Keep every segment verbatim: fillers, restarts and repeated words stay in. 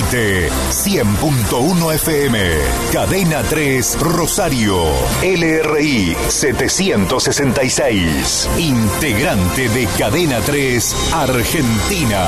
Transmite cien punto uno F M, Cadena tres Rosario, L R I setecientos sesenta y seis, integrante de Cadena tres Argentina.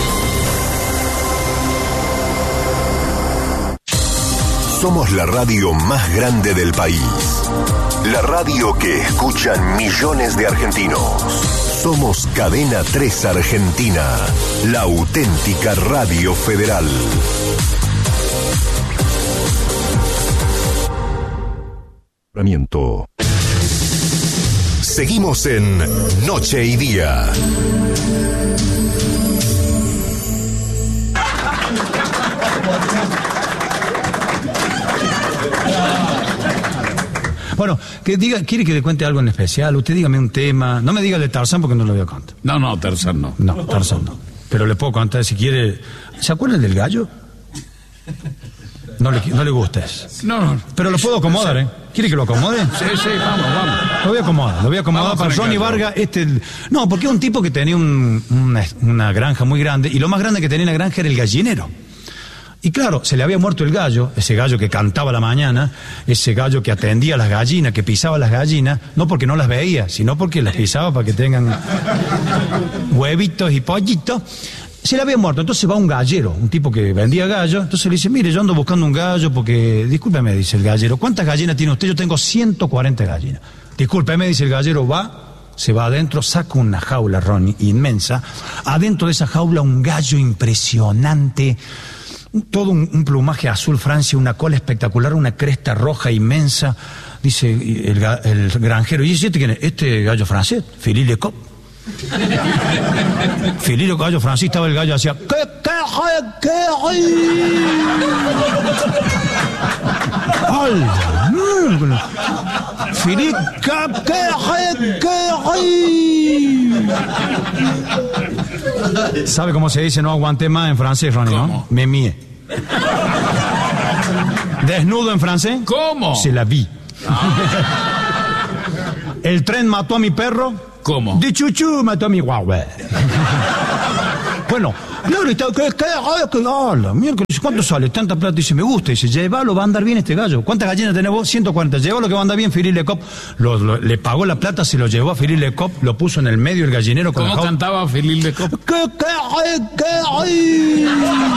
Somos la radio más grande del país. La radio que escuchan millones de argentinos. Somos Cadena tres Argentina, la auténtica radio federal. Seguimos en Noche y Día. Bueno, que diga, ¿quiere que le cuente algo en especial? Usted dígame un tema. No me diga el de Tarzán porque no lo voy a contar. No, no, Tarzán no. No, Tarzán no. Pero le puedo contar si quiere. ¿Se acuerdan del gallo? No le, no le gusta eso. No, no. Pero lo puedo acomodar, ¿eh? ¿Quiere que lo acomode? Sí, sí, vamos, vamos. Lo voy a acomodar, lo voy a acomodar Vamos para con el Ronnie gallo. Vargas. Este, no, porque es un tipo que tenía un- una, una granja muy grande, y lo más grande que tenía en la granja era el gallinero. Y claro, se le había muerto el gallo, ese gallo que cantaba a la mañana, ese gallo que atendía a las gallinas, que pisaba las gallinas, no porque no las veía, sino porque las pisaba para que tengan huevitos y pollitos. Se le había muerto, entonces va un gallero, un tipo que vendía gallo, entonces le dice, mire, yo ando buscando un gallo porque, discúlpeme, dice el gallero, ¿cuántas gallinas tiene usted? Yo tengo ciento cuarenta gallinas. Discúlpeme, dice el gallero, va, se va adentro, saca una jaula, Ronnie, inmensa, adentro de esa jaula un gallo impresionante, todo un, un plumaje azul Francia, una cola espectacular, una cresta roja inmensa. Dice el, ga- el granjero, ¿y este quién es? Este gallo francés, Philippe Le Coq. Philippe Le gallo francés, estaba el gallo hacía ¿qué, qué, qué, ¡Hola! Philippe, ¿qué, qué, qué, ¿sabe cómo se dice no aguanté más en francés, Ronnie, no? ¿Cómo? Me mié. Desnudo en francés. ¿Cómo? Se la vi. El tren mató a mi perro. ¿Cómo? De chuchu mató a mi guagua. Bueno, claro, está, ¿qué, qué, qué, hola, miércoles, ¿cuánto sale? Tanta plata. Dice, me gusta. Dice, llévalo, va a andar bien este gallo. ¿Cuántas gallinas tenés vos? ciento cuarenta. Llévalo que va a andar bien, Philippe Le Coq. Lo, lo- le pagó la plata, se lo llevó a Philippe Le Coq, lo puso en el medio del gallinero con la ¿Cómo jaula. cantaba Philippe Le Coq? ¿Qué, qué, qué, ay?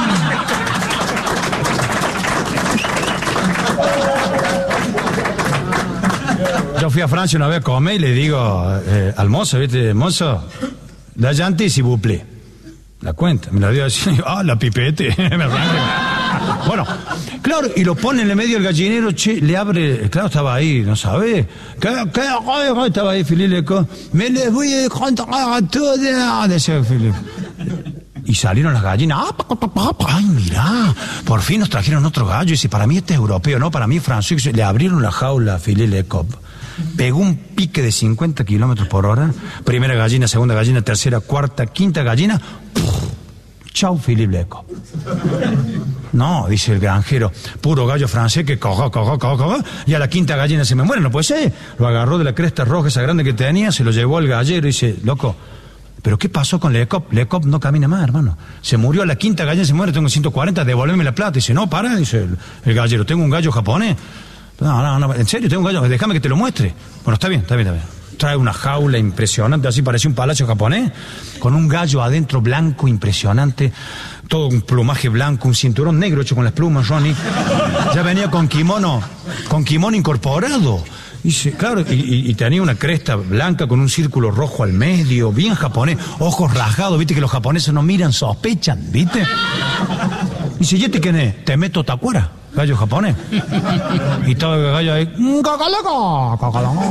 Yo fui a Francia una vez a comer y le digo eh, al mozo, ¿viste? Mozo, la llanta y si vous plaît. La cuenta, me la dio así, ah, la pipete. Me arranca. Bueno, claro, y lo pone en el medio del gallinero, che, le abre, claro, estaba ahí, no sabe. ¿Qué, qué, ay, estaba ahí Philippe Le Coq. Me les voy a contar a todas, decía Philippe. Y salieron las gallinas. ¡Ah, pa, pa, pa, pa! ¡Ay, mirá! Por fin nos trajeron otro gallo. Y dice, para mí este es europeo, no, para mí es francés. Le abrieron la jaula a Philippe Le Coq. Pegó un pique de cincuenta kilómetros por hora. Primera gallina, segunda gallina, tercera, cuarta, quinta gallina. ¡Puf! Chau, Philippe Le Coq. No, dice el granjero, puro gallo francés que cagó, cagó, cagó, cagó, y a la quinta gallina se me muere, no puede ser. Lo agarró de la cresta roja esa grande que tenía, se lo llevó al gallero y dice, loco, ¿pero qué pasó con Le Coq? Le Coq no camina más, hermano. Se murió a la quinta gallina, se muere, tengo ciento cuarenta, devuélveme la plata. Dice, no, para, dice el, el gallero, tengo un gallo japonés. No, no, no, en serio, tengo un gallo, déjame que te lo muestre. Bueno, está bien, está bien, está bien. Trae una jaula impresionante, así parecía un palacio japonés, con un gallo adentro blanco impresionante, todo un plumaje blanco, un cinturón negro hecho con las plumas, Ronnie. Ya venía con kimono, con kimono incorporado. Y se- claro, y, y- y tenía una cresta blanca con un círculo rojo al medio, bien japonés, ojos rasgados, viste que los japoneses no miran, sospechan, viste. Dice, ¿y este quién es? Te meto tacuara, gallo japonés. Y estaba el gallo ahí, "Cacalaca, cacalaca".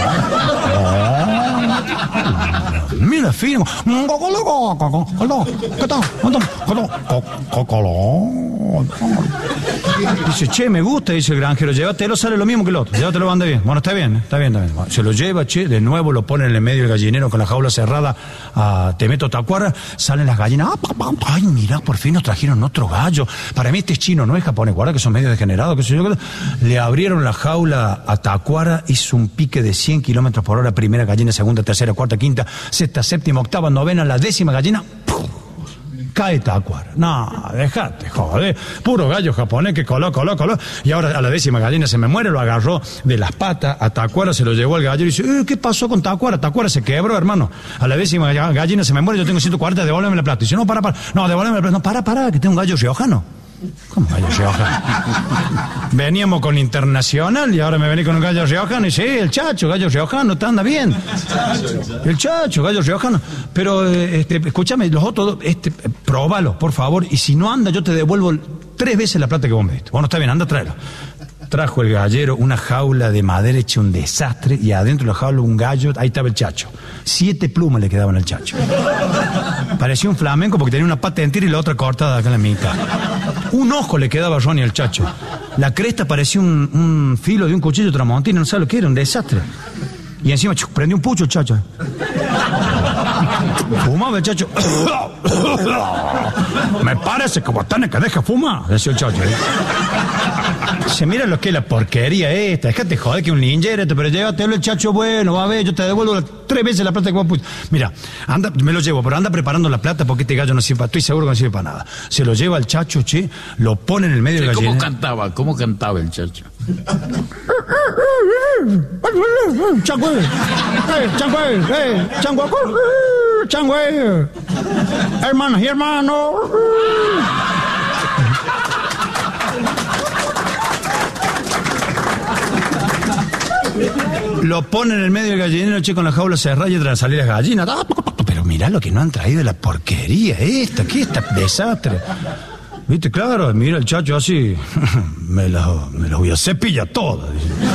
Mira, fino. "Cacalaca, cacalaca, ¿qué tal? Cacalaca". Dice, che, me gusta, dice el granjero, llévatelo, sale lo mismo que el otro, llévatelo, anda bien. Bueno, está bien, está bien, está bien. Bueno, se lo lleva, che, de nuevo lo pone en el medio del gallinero con la jaula cerrada, a te meto tacuara, salen las gallinas, ah, pa, pa, ay, mirá, por fin nos trajeron otro gallo. Para mí este es chino, no es japonés, guarda que son medio degenerados, qué sé yo. Le abrieron la jaula a tacuara, hizo un pique de cien kilómetros por hora, primera gallina, segunda, tercera, cuarta, quinta, sexta, séptima, octava, novena, la décima gallina, ¡pum! cae Tacuara. No, dejate, joder. Puro gallo japonés que coló, coló, coló. Y ahora a la décima gallina se me muere, lo agarró de las patas a Tacuara, se lo llevó al gallo y dice, eh, ¿qué pasó con Tacuara? Tacuara se quebró, hermano. A la décima gallina se me muere, yo tengo ciento cuarenta, devuélveme la plata. Dice, no, para, para. No, devuélveme la plata. No, para, para, que tengo un gallo riojano. ¿Cómo gallo riojano? Veníamos con Internacional y ahora me vení con un gallo riojano. Y sí, el Chacho, gallo riojano, te anda bien. El Chacho, gallo riojano. Pero, este, escúchame, los otros, este, próbalo, por favor. Y si no anda, yo te devuelvo tres veces la plata que vos me diste. Bueno, está bien, anda, tráelo. Trajo el gallero una jaula de madera hecha un desastre y adentro de la jaula un gallo, ahí estaba el Chacho. Siete plumas le quedaban al Chacho. Parecía un flamenco porque tenía una pata entera y la otra cortada acá en la mitad. Un ojo le quedaba a Ronnie al Chacho. La cresta parecía un, un filo de un cuchillo tramontina, no sabe lo que era, un desastre. Y encima chuc, prendió un pucho el Chacho. Fumaba el Chacho. Me parece que botana que deja fumar, decía el Chacho. Se mira lo que es la porquería esta. Déjate joder que un linjero, pero llévatelo el Chacho bueno, va a ver, yo te devuelvo la, tres veces la plata que vos pusiste. Mira, anda, me lo llevo, pero anda preparando la plata porque este gallo no sirve para, estoy seguro que no sirve para nada. Se lo lleva al Chacho, che, lo pone en el medio Sí, del ¿Cómo gallinero. cantaba? ¿Cómo cantaba el Chacho? Changüe, eh, changüe, eh, changüe, eh, changüe, hermanos y hermanos. Lo ponen en el medio del gallinero, che, con la jaula cerrada y tras salir las gallinas. Pero mirá lo que no han traído de la porquería esta, ¿qué esta desastre? ¿Viste? Claro, mira el Chacho así, me lo, me lo voy a cepillar todo.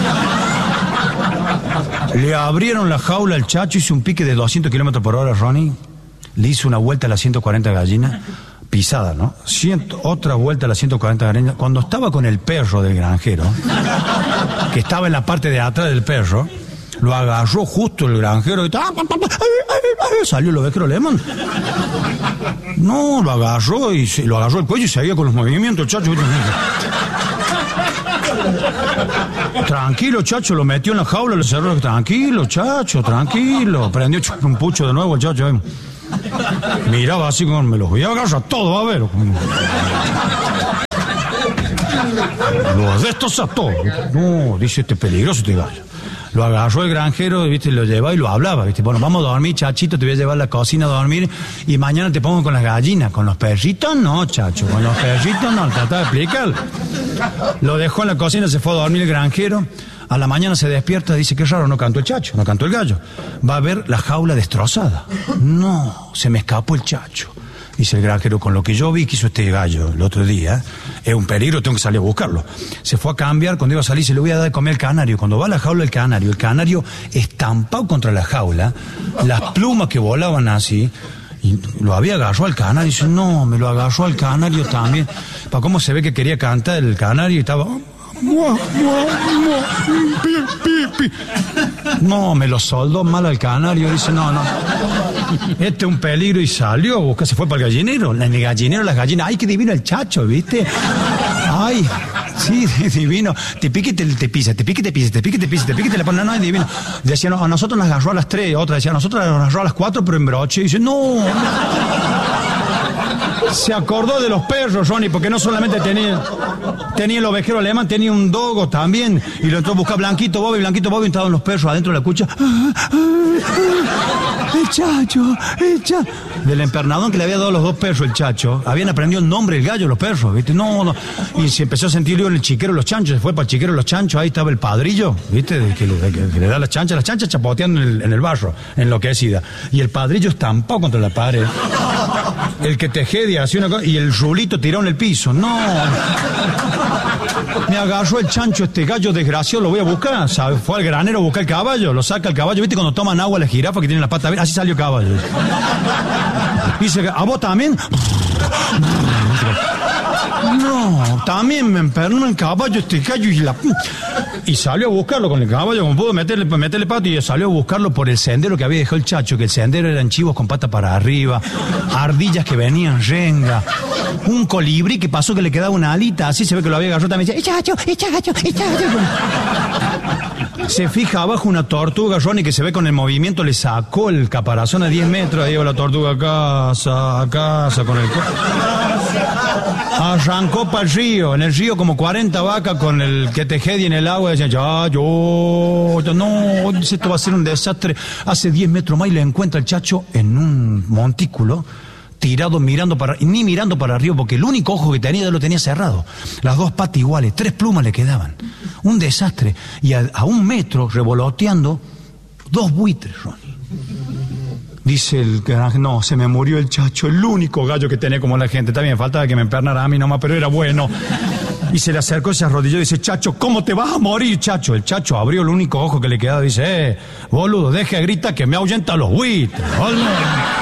Le abrieron la jaula al Chacho, hizo un pique de doscientos kilómetros por hora, Ronnie. Le hizo una vuelta a las ciento cuarenta gallinas, pisada, ¿no? Ciento, otra vuelta a las ciento cuarenta gallinas. Cuando estaba con el perro del granjero, que estaba en la parte de atrás del perro, lo agarró justo el granjero y salió el ovejero Lemon. No, lo agarró y se, lo agarró el cuello y seguía con los movimientos, el Chacho. Tranquilo, Chacho, lo metió en la jaula, lo cerró. Tranquilo, Chacho, tranquilo. Prendió un pucho de nuevo el Chacho. Eh. Miraba así como, me los voy a agarrar todo, a ver. Los de estos a todos. No, dice, este peligroso este gallo. Lo agarró el granjero, viste, lo llevaba y lo hablaba, viste. Bueno, vamos a dormir, Chachito, te voy a llevar a la cocina a dormir y mañana te pongo con las gallinas. Con los perritos no, Chacho, con los perritos no, trataba de explicar. Lo dejó en la cocina, se fue a dormir el granjero. A la mañana se despierta y dice, qué raro, no cantó el Chacho, no cantó el gallo. Va a ver la jaula destrozada. No, se me escapó el Chacho. Dice el granjero, con lo que yo vi que hizo este gallo el otro día, es un peligro, tengo que salir a buscarlo. Se fue a cambiar, cuando iba a salir se le voy a dar de comer al canario. Cuando va a la jaula el canario, el canario estampado contra la jaula, las plumas que volaban así, y lo había agarrado al canario, y dice, no, me lo agarró al canario también. ¿Para cómo se ve que quería cantar el canario y estaba... No, me lo soldó mal al canario. Dice, no, no, este es un peligro. Y salió, busca, se fue para el gallinero. En el gallinero, las gallinas, ay, qué divino el Chacho, ¿viste? Ay, sí, divino. Te pique y te, te pisa, te pique y te pisa, te pique y te pisa, te pique y te le pone, no, es divino. Decía, no, a nosotros nos agarró a las tres, otra decía, a nosotros nos agarró a las cuatro, pero en broche. Y dice, no. Se acordó de los perros, Ronnie, porque no solamente tenía, tenía el ovejero alemán, tenía un dogo también. Y lo entró a buscar Blanquito Bob, y Blanquito Bob estaban los perros adentro de la cucha. El Chacho, el Chacho. Del empernadón que le había dado los dos perros el Chacho. Habían aprendido el nombre del gallo, los perros, ¿viste? No, no. Y se empezó a sentir lío en el chiquero de los chanchos. Se fue para el chiquero de los chanchos. Ahí estaba el padrillo, ¿viste? De que, de que, que le da las chanchas, las chanchas chapoteando en el, en el barro, enloquecida. Y el padrillo estampado contra la pared. El que tejedia hacía una cosa y el rulito tiró en el piso. No. Me agarró el chancho este gallo desgraciado, lo voy a buscar. ¿Sabe? Fue al granero a buscar el caballo, lo saca el caballo. ¿Viste cuando toman agua las jirafas que tienen la pata? Así salió el caballo. Dice, ¿a vos también? No, también me enfermó el caballo, este gallo y la... Y salió a buscarlo con el caballo, como pudo meterle, meterle pato, y salió a buscarlo por el sendero que había dejado el Chacho, que el sendero eran chivos con pata para arriba, ardillas que venían renga, un colibrí que pasó que le quedaba una alita, así se ve que lo había agarrado también, y decía, ¡el Chacho, el Chacho, el Chacho! Se fija abajo una tortuga, Ronnie, que se ve con el movimiento, le sacó el caparazón a diez metros, ahí va la tortuga a casa, a casa, con el... Arrancó para el río, en el río como cuarenta vacas con el que tejedi en el agua, decían, ya, yo, yo, no, esto va a ser un desastre. Hace diez metros más y le encuentra el Chacho en un montículo, tirado mirando para, ni mirando para arriba, porque el único ojo que tenía ya lo tenía cerrado. Las dos patas iguales, tres plumas le quedaban. Un desastre. Y a, a un metro, revoloteando, dos buitres, Ronnie. Dice el carajo, no, se me murió el Chacho, el único gallo que tenía como la gente. Está bien, faltaba que me empernara a mí nomás, pero era bueno. Y se le acercó, se arrodilló y dice, Chacho, ¿cómo te vas a morir, Chacho? El Chacho abrió el único ojo que le quedaba y dice, eh, boludo, deje de gritar que me ahuyenta los buitres.